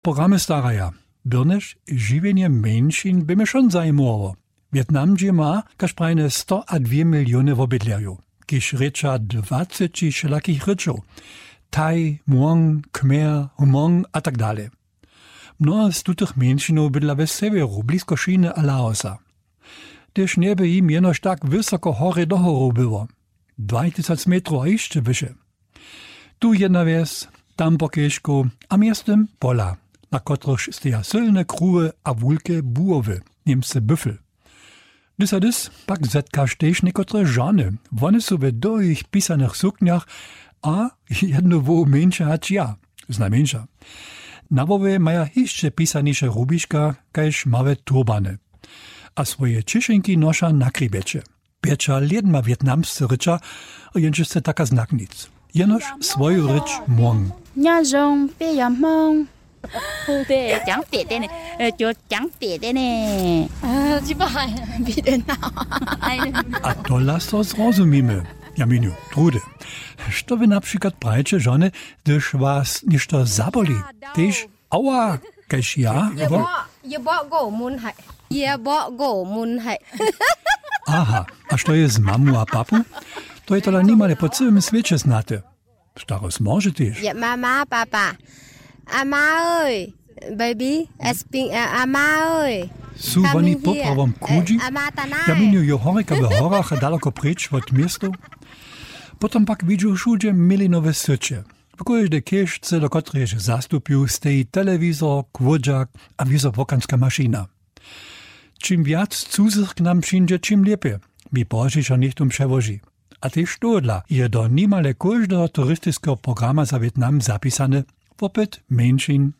Programy staraja. Byrnež žiwienie mniejszyn by mnie schon zajmowało. Wietnam ma każ prajne 102 miliony obydlerju, kiż rycza 20 wszelakich ryczów. Thai, Muong, Khmer, Hmong a tak dalej. Mnoho z tutych mniejszynów bydla we severu, blisko Číny a Laosa. Też nieby im jenoż tak wysoko hory do horu było. 2000 metrów a jeszcze wyżej. Tu jedna wieś, tam po kieszku, a miastem pola, na których stoją silne kruwy a wielkie bułowy, niemcy büffel. Dys pak zetkasz też niektóre żony. One są we doich pisanych sukniach, a jedno wo mniejsza hać ja, znajmniejsza. Na wowie maja jeszcze pisanisze rubiszka, kajż małe turbany. A swoje cieszynki nosza na krybecie. Piecza ledma wietnamscy rycza, a jęczyste taka znak nic. Jenoż swoju rycz Muong. Nha rong, bia yam mong. Bê chẳng tiệt đây này, chuột chẳng tiệt đây này. Chị bà, bị đến nào? A to las to zrozumimy. Jaminiu, trude. Što wy na przykład prajcie żony, gdyż was ništo zaboli? Tyż, aua, kajż ja? Je bo go mun hai. Je bo go mun hai. Aha, a što je z mamu a papu? To je tola nimale po całym świecie znate. Staros może tyż. Je mama, papa. Ama ơi, baby, ama ơi. Su oni poprawom kudzi? Jaminiu, jo horika w horach a daleko pryč od miastów? Potom pak widział wszędzie milinowe sycie. W każdej kieszce, do której zastupił, stoi telewizor, kłodziak a wizowokanska maszyna. Czym wiac cudzych k nam przyjdzie, czym lepiej. Mi Bożisza niech tu przewozi. A też todla je do nimale każdego turystycznego programa za Wietnam zapisane popyt mniejszyn.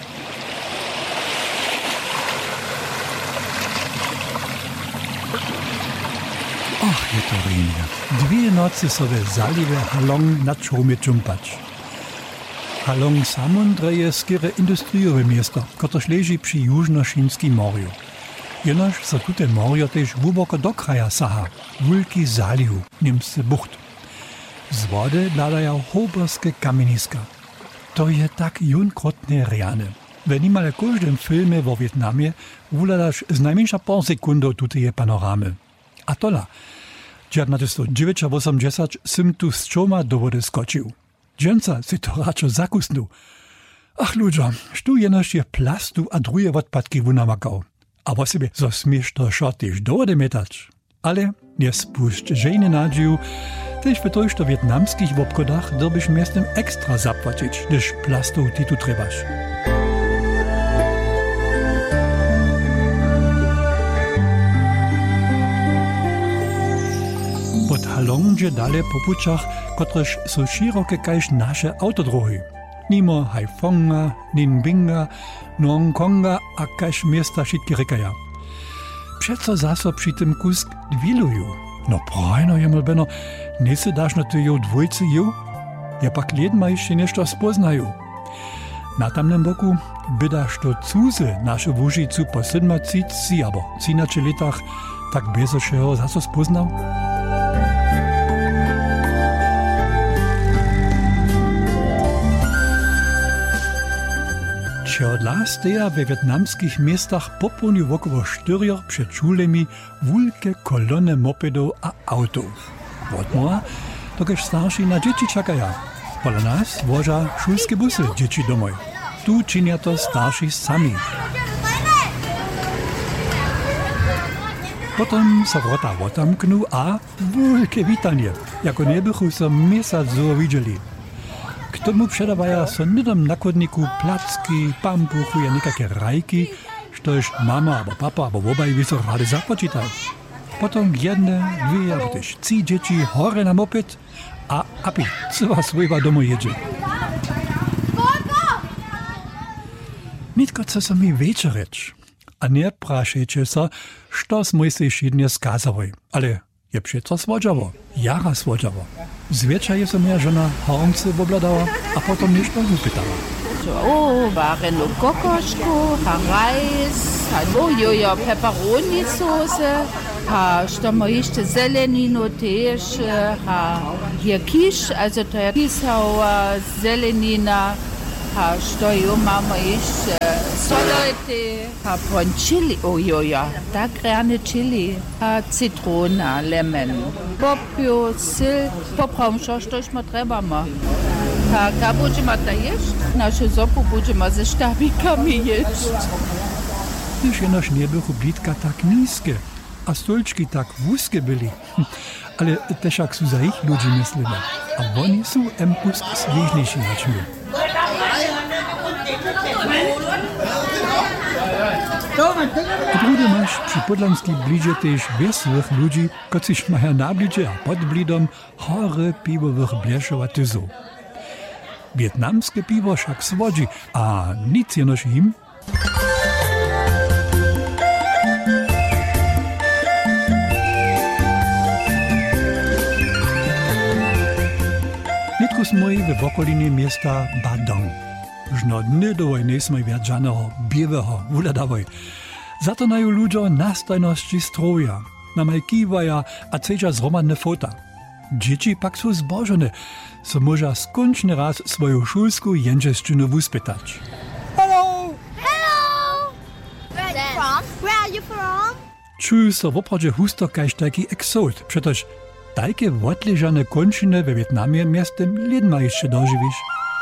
Ach, je to rynie. 2 nocy sobie zaliwe Halong nad Čome dżumpać. Halong Samundre je skiery industriowe miasto, które leży przy Južnočínskim morju. Jenoż za tute morjo też głęboko do kraja saha, wielki zaliw, niemcy bucht. Z wody ladają hoberskie kamieniska. To je tak junkrotne riane. W niemal każdym filmie o Wietnamie wuladasz z najmniejsza pół sekundy tutej panoramy. A tola, 1980 sym tu z czoma do wody skoczył. Dżęca si to raczej zakusnął. Ach ludzie, sztu jenoż je plastu a drugie odpadki wunamakał. A o sobie zo smiesz to szortyż do wody metać. Ale nie spuszcz żejny nadzieju, też w to, że w wietnamskich obchodach dobyś miastem ekstra zapłacić, gdyż plastów ty tu trebasz. Pod Halongdzie dalej po puczach, któreż są szerokie kajż nasze autodrohy. Nimo Haiphonga, Ninh-Binga, Nong Konga a kajż miasta Šitkirikaja. Przeco zaso przy tym kusk dwiluju. No prajno je malbeno, nie se daš na tyju dwójcy ju? Ja pak ledma jeszcze nešto spoznaju. Na tamnym boku bydaš to cuzy nasze wóżycu po 37 albo 13 latach tak bezošeho zaso spoznał? Ciodla steja we wietnamskich miastach popłoniu wokoło 4 przed szulemi wielkie kolony mopedów a autoów. Wotmoa, dokeż starsi na dzieci czekają. Pola nas woża szulskie busy dzieci domoj. Tu czynią to starsi sami. Potem se wrota otamknú a wielkie witanie, jako nie bychu so miesiąc zo widzieli. K tomu předavaja so nidom na chodniku placki, pampuchu a nekaké rajky, štož mama abo papa abo obaj by so rady započítal. Potom jedne, dwie abo tež 3 dzieci hore na moped a api celá svojva domov jedzie. Nitko chce so mi večereč. A nie prašejče sa, što smo se šidnje skazali. Ale je přeco svodžavo, jara svodžavo. Zwieczaje se moja žena hornce obladała, a potom nešto zapytała. Waren kokoszku, reis, jo, pepperoni soße, što ma jeszcze zeleninu też, hier kisz, also to je kisauer, zelenina, A stoju mamy iść solity, a pon chili, ojoja, tak rane chili, a cytrona, lemon, popiół, syl, poprawmy, cośmy trebamy. A będziemy to jeść, naszą zupę będziemy ze sztabikami jeść. Już jenoż nie były blitka tak niskie, a stolčki tak wózkie byli. Ale też jak są za ich ludzi myślimy, a oni są empusk swieżniejsi niż my. Drudy masz przy Podlanskim blidzie też wesołych ludzi, którzy mają na blidzie a pod blidom chory piwowych blieszów a tyzów. Wietnamskie piwo však swodzi, a nic jenoż im. Nitko smo w okolinie miasta Badong. Już no dny do wojny smo wiat żadnego biewego uladawaj. Za to nają ludzie nastajności stroja, na maj kiwaja a cedza zromadne fota. Dzieci pak są zbożone, so może skończny raz swoją szulską jędrzeszczynę wyspytać. Hello! Where are you from? Czuł so w opradzie husto kaž taki exot, przecież takie odleżane kończyny we Wietnamie miastem ledma jeszcze dożywisz.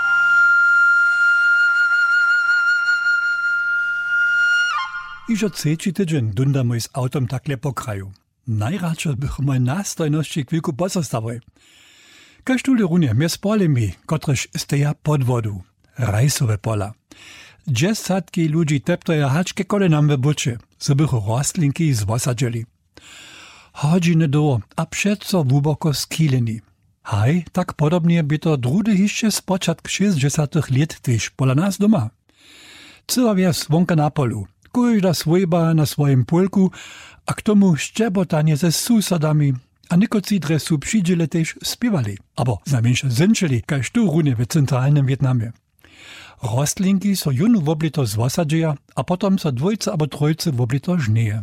Iżo trzeci tydzień dundamy z autom takle po kraju. Najradšej bych moj nastojnosti chvíľku pozostavil. Každú runie mje polemi, kotrež steja pod vodu. Rajsové pola. 10 ľudí teptoja hačke kolenam ve buče, so bychu rostlinky zvosadželi. Hodiny do a všetco vúboko skýlení. Haj, tak podobnie by to drudy hišće z počatk 60 let tyž pola nás doma. Cyła wies wonka na polu. Każda swojba na swoim polku, a k tomu szczebotanie ze susadami, a niekoci dresu przydziele też spiewali, abo znamiensze zynczyli, kaž tu runie w centralnym Wietnamie. Rostlinki so junu woblito zwosadzeja, a potom so dwojce abo trojce woblito żnieje.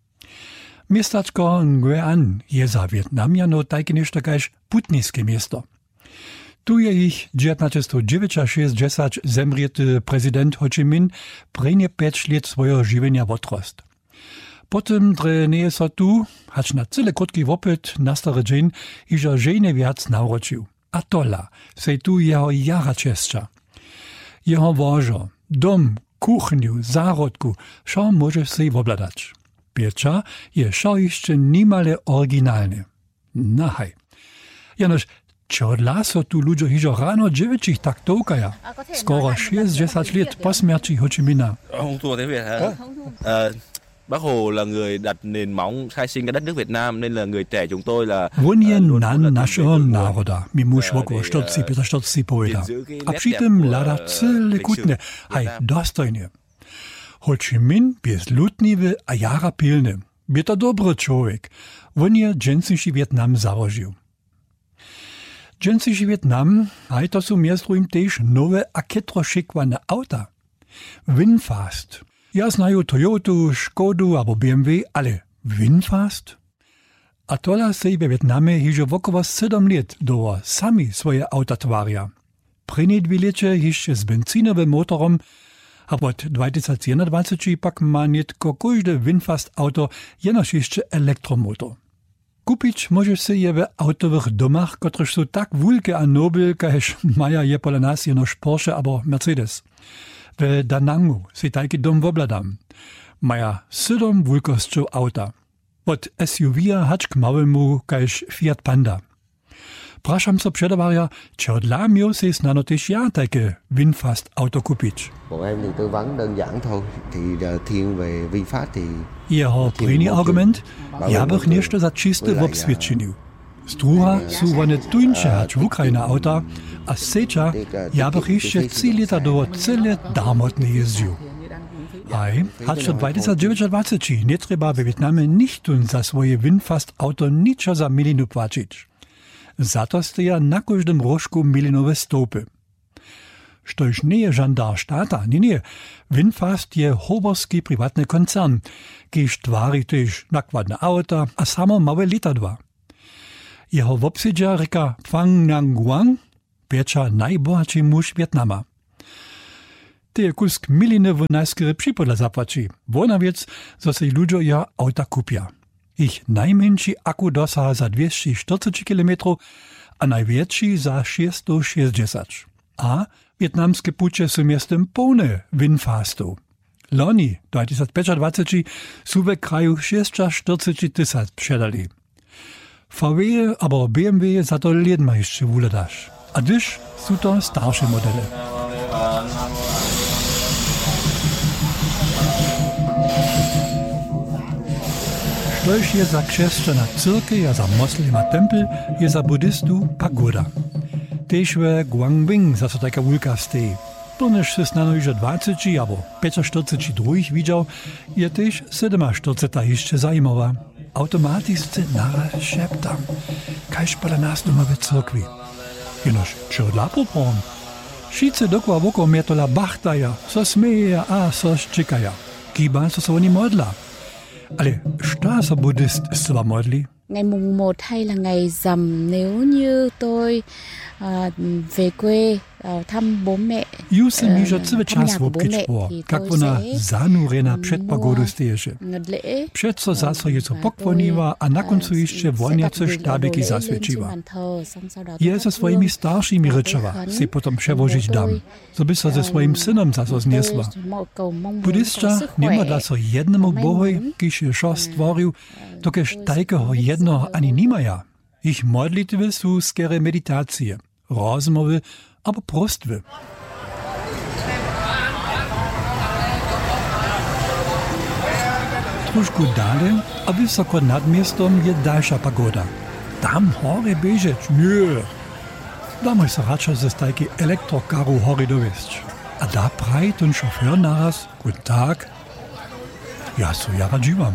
Miestaczko Nguyen An je za Wietnamiano takie nieszto kaž putniskie miasto. Tu je ich 1969 zemriety prezydent Ho Chi Minh prejnie 5 let swojego żywienia odrost. Potem nie so tu, hacz na cyle krótki wopyt na stary dzień, iżo żejnie wiac nauroczył. A tola, sej tu jeho jara czeszcza. Jeho wożo, dom, kuchniu, zarodku, szо możesz sej wobladać. Piecza je szo jeszcze nimale oryginalny. Nahaj. Janoż, čo dla so tu ludzie hižo rano 9 tak toukaja? Skoro 60 let po smrti Ho Chi Minh. Không thua tiếng Việt hả? Bác Hồ là người đặt nền móng khai sinh cái đất nước Việt Nam nên là người trẻ chúng tôi là On je nan našeho národa, mi muž okolo 45 poveda. A přitom lada celé kutne, haj dostojne. Ho Chi Minh bez lutniwy a jara pilny. Bie to dobry człowiek. On je dženstejší Vietnam założył. Dženstejší Vietnam, haj to są miasto im też nowe a ketrošikwane auta. Winfast. Ja znaju Toyotu, Škodu abo BMW, ale Winfast? A tola sej we Vietnamie hižo wokoło 7 let do sami swoje auta twarja. Prejne 2 lecie hišće z benzinowym motorom, a od 2021 pak ma netko każde Winfast auto jenoż jeszcze elektromotor. Kupić możesz se je w autowych domach, kotreż są tak wielkie a nobel, kaž maja je pola nas jenoż Porsche abo Mercedes. W Da Nangu se taki dom wobladam. Maja 7 wielkością auta. Od SUV-a hacz k małemu, kaž Fiat Panda. Praszam so przedawarja, czy dla mnie se znano też ja takie Winfast auto kupić. Bọn em thì tư vấn đơn giản thôi, thì thiên về VinFast thì... Jeho první argument, ja bych nešto za čiste obsvědčenil. Z druha sú one tuńcze hać w Ukrajina auta, a seča ja bych ještě 3 leta do celé darmotne jeździł. Aj, hać od 2029 nie trzeba we Wietnamie nichtun za swoje Winfast auto niczo za milinu płacić. Za to steja na każdym rożku milinowe stopy. Štož nie je žandar štata, nie. Winfast je hoborski prywatny koncern, kiž tvari tež nakładne auta a samo małe letadła. Jeho wobsedzia reka Phang Nam Nguyen, pierwsza najbohatszy muž Wietnama. je kusk miliny w najskry przypodle zapłaci. Wona wiec, zo se ludzie ja auta kupia. Ich najmniejszy aku dosaha za 240 km, a największy za 660. A wietnamskie pucie są miastem pełne winfastów. Loni, 2025, są we kraju 640 000 sprzedali. VW albo BMW za to ledma ma jeszcze wuledasz. A dziś są to starsze modele. Štož je za křesťana cyrkej a za moslima tempel, je za buddhistu pagoda. Tež v Guangbing zase taka wulka stej. Plnež se snano już 20 albo 45 druhých widział, je tež 47 jeszcze zajímavá. Automaticky naraz šeptam, kajž podle nás doma ve cyrkvi. Jenož čodla poprom. Šice dokła woko mietola bachtaja, so smeje a so čekaja. Kiba so oni modla. Ale šta se buddhist sva modli? Ngày mùng 1 hay là ngày rằm nếu như tôi về quê thăm bố mẹ. Ju se mi že celý čas vopkičpo, kak ona zanurena před pagodu steježe. Přeco zase je co pokvoniva a na koncu ještě vonjace štábeky zasvědčiva. Je se svojimi staršími rečava, si potom převožiť dam, co by se se svojim synom zase znesla. Buddhista nemodla so jednemu bohoj, kiž je šo stvoril, tokež tajkeho jednoho ani nimaja. Ich modlitwy sú skere meditácie, rozumowe albo prostwy. Trošku dalej, a wysoko nad miastom je dalsza pagoda. Tam hore bežeć, nie. Damy se radšej ze stajky elektrokaru hore dovesť. A da praj ten šofér naraz, guten Tag. Ja so ja radživam.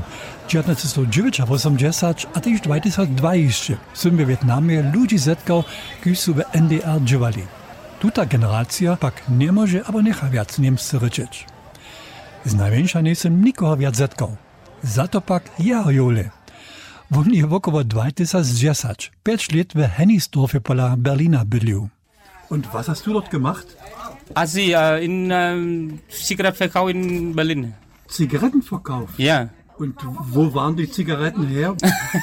1980 a tež 2020 som ve Vietnamie ľudí zetkal, kýž sú v NDR dživali. Tuta generácia pak nemôže abo nechá viac Niemsce rečeť. Z najvenša nesem nikoho viac zetkal. Zato pak jeho jole. On je okolo 2010, 5 let v Hennigsdorfe pola Berlina bydlił. Und was hast du dort gemacht? Also in Zigarettenverkauf in Berlin. Zigarettenverkauf? Ja. Und wo waren die Zigaretten her?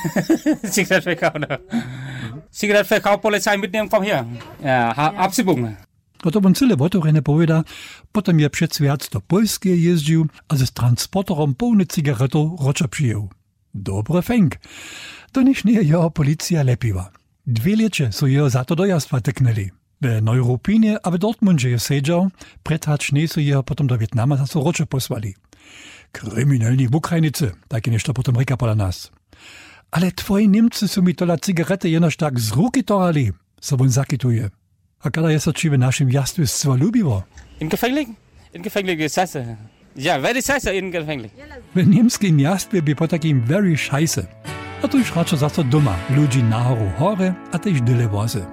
Zigarettenverkauf, Polizei mitnehmen, komm her. Ja, abziehen. Toto on celé otvorené poveda, potom je před viac do Polskie jeździł, a ze transporterom pełny cigaretov roča přijel. Dobre fęk. To niż nie jeho policja lepiła. 2 lecie so jeho za to dojazd wateknęli. W Neurupinie a w Dortmundzie je siedział, prethacz nie so jeho potom do Vietnama za so roče posłali. Kryminalni w Ukrajnicy, tak je nešto potom reka pola nas. Ale twoji Niemcy su mi tola cigarety jenož tak z ruky torali, so on zakituje. A kada je so či v našem jastvu sva lubivo? In Gefängnis? In Gefängnis ist scheiße. Ja, very scheiße in Gefängnis. W niemskim jastwie by po takim very scheiße. A tu już radšo zase doma, ludzi nahoru hore, a tež dyle vozy.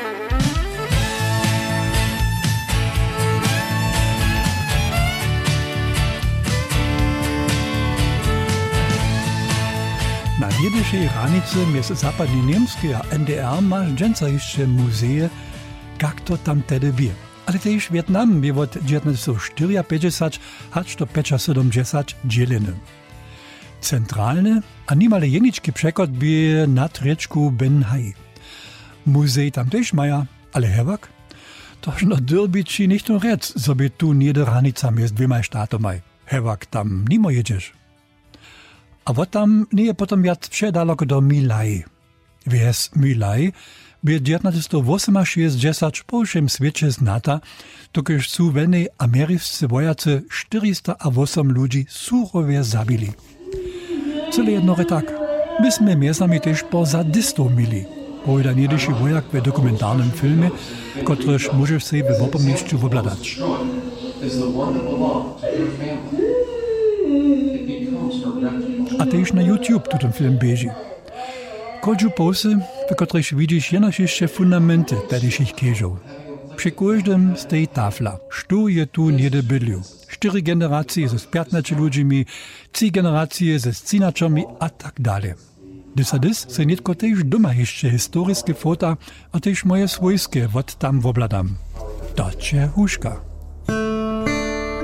Na wiedyszej hranicy między zapadnie Niemskie a NDR masz dżęca jeszcze muzeje, jak to tam tedy wie. Ale też Wietnam je od 1954 aż do 1970 dzielony. Centralny, a niemale jeniczki przekład by nad rzeczku Ben Hai. Muzej tam też maja, ale hewak? Toż no dyrbici nicht nur rec, so by tu nie do hranica między dwiema štátomaj. Hewak tam nimo jedziesz. A вот tam nie je potom viac předaleko do Milaj. Vies Milaj by 1968 po všem svete znata, tokež sú venej americcy vojacy 408 ľudí surowie zabili. Celé jednore tak. My sme miestami tež po zadistov mili. Poveda niedyši vojak v dokumentárnym filme, kotrež môžeš si v opomnišťu obladať. A tež na YouTube tu ten film beži. Kodžu pose, v kotrež widzisz jenož jeszcze fundamenty tadejších kežov. Przy každym stej tafla, što je tu niede bydlił. 4 generacje ze 15 ludźmi, 3 generacje ze 13 a tak dalej. Dysadys se nitko tež doma jeszcze historiskie fota, a tež moje swojskie wot tam wobladam. To je huška.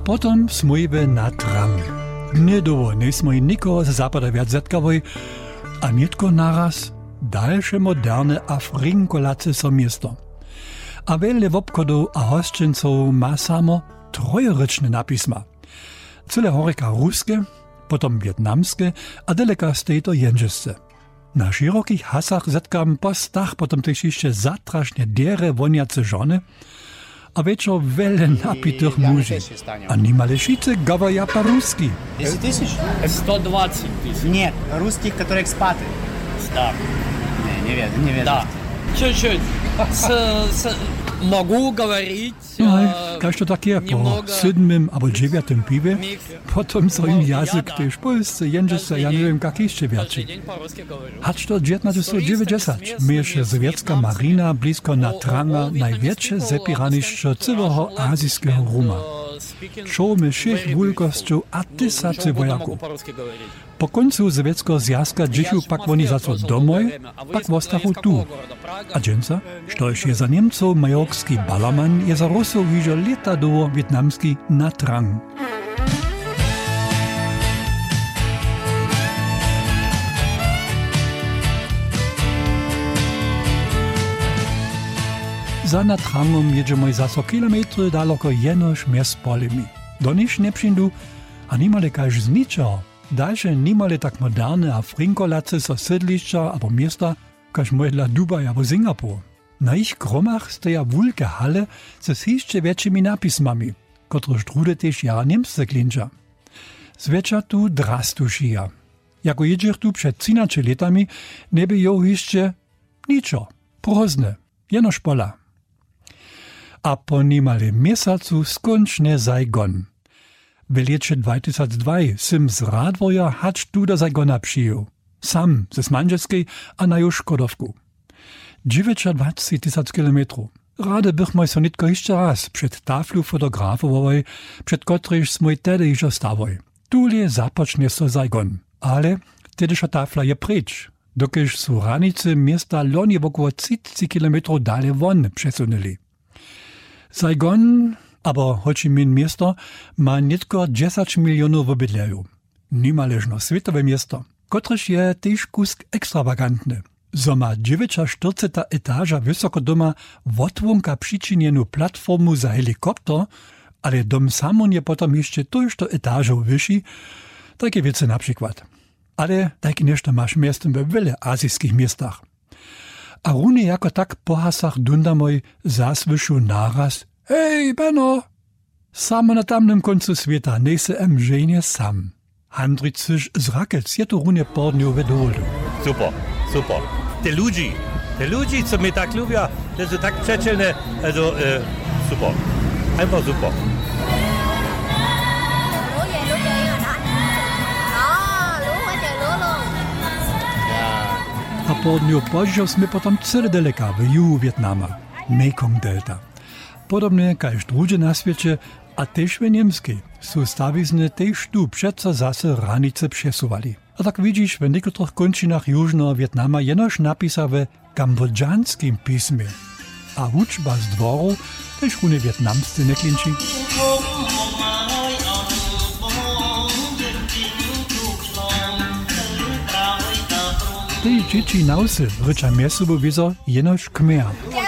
potom smojby na Trang. Nedovo, nesmo i nikoho z západa viac zetkavoj, a netko naraz dalsze moderne a frinkolace so miesto. A wiele obchodov a hosčincov má samo trojrečne napisma. Cyle horeka ruske, potom vietnamske a deleka z tejto jenžesce. Na širokých hasach zetkam po stach potom tež ešte zatrašne dere voniace žony a večer veľa napitých muži. A nimale šice говоря по-русски. 10 тысяч? 120 тысяч. Нет, русских, которые экспаты. Да. Не веду. Да. Чуть-чуть. Могу говорить. No, kaž to tak je, po 7. alebo 9. pive, potom so im jazyk tež polsce, jenže sa, ja neviem, kak ešte viači. Hač to 1990, mieše sowiecka marina blízko na Tranga najväčšie zepiranišče celého azijského ruma. Čołmy všech veľkosťou a tysace vojakov. Po koncu sowieckiego zjazka džichu pak oni zaco domoj, pak vostachu tu. A dženca, štož je za Niemcov majorský balaman, je za Rusov vyžo lietadovo vietnamský na Trang. Za na Trangom jedziemy za 100 kilometry daleko jenož mez polemi. Do nich nie přijdu a nimale kaž z ničeho. Dalsze nimale tak moderne a frinkolace so sydlišća abo miesta, kaž modla Dubaj abo Singapur. Na ich gromach steja wulke hale ze jeszcze większymi napismami, które strude też jara niemsce klinča. Zwecza tu drastušija. Jako jedziesz tu przed 13 latami, nie by ją jeszcze niczo, prozne, jenoż pola. A po nimale miesacu skončne Saigon. W lecie 2002 sim z Radwoja hacz tu do Saigona przyjął. Sam, ze Smanžeskiej, a na Škodovku. 29 000 kilometrów. Rade bychmoj so nitko jeszcze raz przed taflu fotografowej, przed kotryż smoj tedy iżo stawoj. Tule zapocznie so Saigon. Ale tedyża tafla je precz, dokiż su ranice miasta loni około 30 kilometrów dalej won przesunęli. Saigon, aber Ho Chi Minh miasto, ma nitko 10 milionów obydlerów. Nimależno światowe miasto, kotreż je też kusk ekstrawagantny. So ma 49. etaża wysoko doma wotwonka przyczynienu platformu za helikopter, ale dom samon je potom jeszcze tojšto etażą wyższy, takie wiece na przykład. Ale takie nešto masz miastem we wiele azijskich miastach. A runie jako tak po hasach dundamoj zasłyszu naraz: Hej, Benno! Samo na tamnym końcu świata nie se żenie sam. Handrycyż z Rakec je to runie porniu vedolu. Super, super. Te ludzi, co mnie tak lubią, to są tak przecielne, also super. Einfach super. A porniu pozже sme potom cele daleka w juhu Vietnama, Mekong Delta. Podobnie kaž drugie na świecie, a też w niemskiej, są stawizny też tu przeco zase ranice przesuwali. A tak widzisz, w niektórych kończynach jużnego Wietnama jenoż napisa w kambodżanskim pismie. A uczba z dworu też runie wietnamscy nie klinči. Tej dzieci nausy rycza miesubo wizo jenoż Khmer.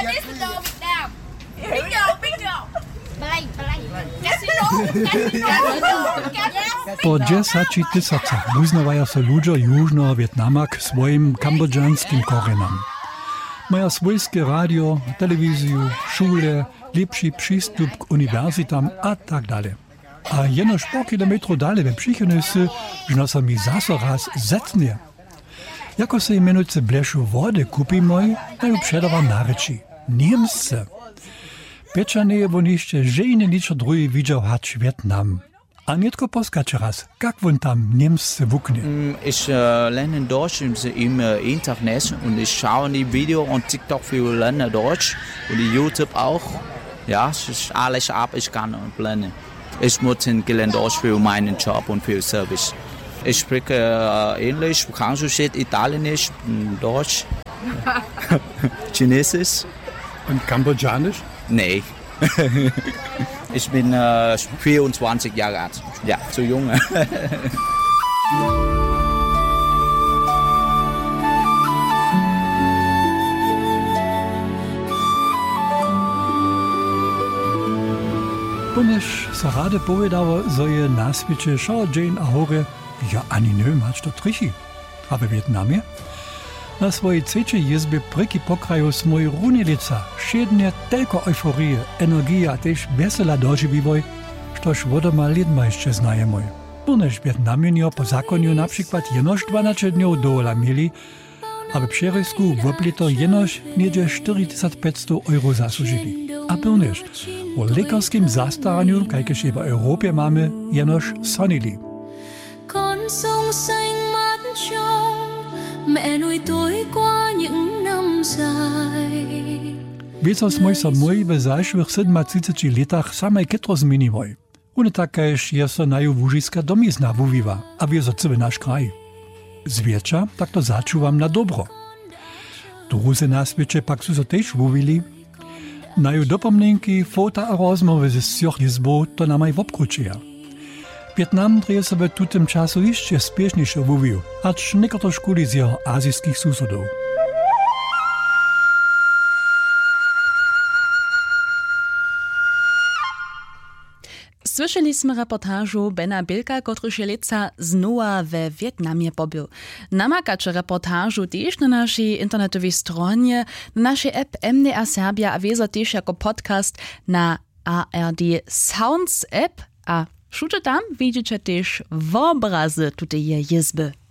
Po 10 tysiącach uznawają się ludzie jużnego Wietnama k swoim kambodżanskim korenom. Mają swojskie radio, telewizję, szule, lepszy przystup k uniwersytam a tak dalej. A jenoż po kilometru dalej we przychodnicy, że se mi zase raz zetnie. Jako se imenujce bleszu wody kupimoj, dają przedawa nareči. Niemsce. Pieczane je won jeszcze żejne niczo drugi widział hacz Vietnam. A nietko poskacze raz, jak won tam Niemsce wuknie. Ich lerne Deutsch im Internet und ich schaue die Video und TikTok für lerne Deutsch und die YouTube auch. Ja, alles ab ich kann und lerne. Ich muss gelernt Deutsch für meinen Job und für Service. Ich spreche Englisch, Französisch, Italienisch, Deutsch, Chinesisch. Und Kambodschanisch? Nee. Ich bin 24 Jahre alt. Ja, zu jung. Pomyš so rade povedało, że je na świecie szao Jane Ahore, ja ani nie wiem, co to trichi. A w Wietnamie? Na swojej trzeciej izbie pryki pokraju smoj runilica, šednie tylko euforie, energia, też wesela dożywivoj, štož wodoma lidma jeszcze znajemoj. Pomyš Wietnamienio po zakoniu na przykład jenoż 12 dniów dola mieli, a w przerysku w oblito jenoż niedzie 4500 euro zasłużyli. A pomyš, o lekarskim zastaraniu, kajkež je w Europie mamy, jenoż sonili. Con sông xanh mát trong, mẹ nuôi tôi qua những năm dài. Wiecos smoj so mój w zaszłych 37 latach samej kitro zmieniwoj. One takeż je so naju wóżyska domizna wuwiwa, a wieso cywy nasz kraj. Zwietrza tak to zaczuwam na dobro. Druzy na świecie pak su so też wuwili. Naju dopomnienki, fota a rozmowy ze wsioch izbou to namaj wobkručeja. Wietnam dreje se w tutym czasu jeszcze spieszniejsze wuwił, acz niekoto szkuli z jeho azijskich susodów. Słyszeliśmy reportażu Bena Bilka, który się leca znowa we Wietnamie pobył. Namakacie reportażu też na naszej internetowej stronie, na naszej app MDR Serbia, a wiezo też jako podcast na ARD Sounds app. A wszędzie tam widzicie też obrazy tutaj izby.